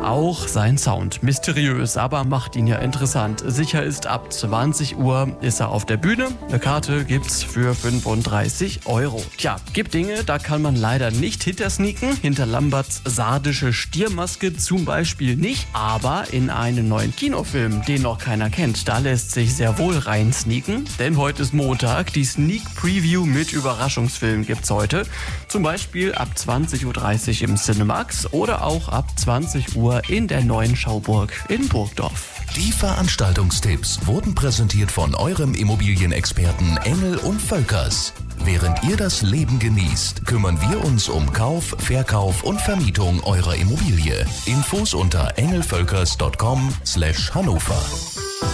auch sein Sound. Mysteriös, aber macht ihn ja interessant. Sicher ist, ab 20 Uhr ist er auf der Bühne. Eine Karte gibt's für 35 €. Tja, gibt Dinge, da kann man leider nicht hintersneaken. Hinter Lamberts sardische Stiermaske zum Beispiel nicht. Aber in einen neuen Kinofilm, den noch keiner kennt, da lässt sich sehr wohl reinsneaken. Denn heute ist Montag. Die Sneak Preview mit Überraschungsfilm gibt's heute. Zum Beispiel ab 20.30 Uhr im Cinemax oder auch ab 20 Uhr in der neuen Schauburg in Burgdorf. Die Veranstaltungstipps wurden präsentiert von eurem Immobilienexperten Engel und Völkers. Während ihr das Leben genießt, kümmern wir uns um Kauf, Verkauf und Vermietung eurer Immobilie. Infos unter engelvölkers.com/Hannover.